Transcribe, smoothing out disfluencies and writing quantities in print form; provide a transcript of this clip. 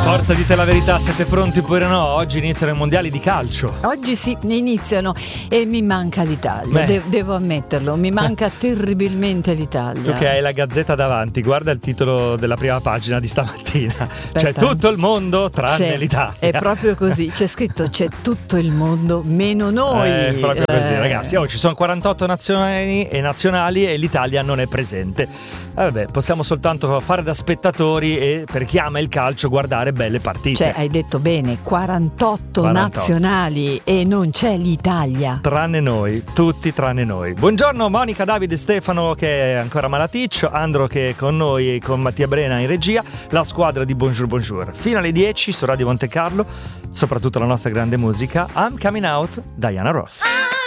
Forza, dite la verità, siete pronti oppure no? Oggi iniziano i mondiali di calcio. Oggi sì, iniziano e mi manca l'Italia, devo ammetterlo, mi manca terribilmente l'Italia. Tu che hai la Gazzetta davanti, guarda il titolo della prima pagina di stamattina. C'è tutto il mondo tranne l'Italia. È proprio così, c'è scritto c'è tutto il mondo meno noi. È proprio così, ragazzi. Oggi ci sono 48 nazionali e l'Italia non è presente. Vabbè, possiamo soltanto fare da spettatori e, per chi ama il calcio, guardare belle partite. Cioè, hai detto bene, 48 nazionali e non c'è l'Italia. Tranne noi, tutti tranne noi. Buongiorno Monica, Davide, Stefano che è ancora malaticcio, Andro che è con noi e con Mattia Brena in regia, la squadra di Bonjour Bonjour. Fino alle 10 su Radio Monte Carlo, soprattutto la nostra grande musica, I'm Coming Out, Diana Ross.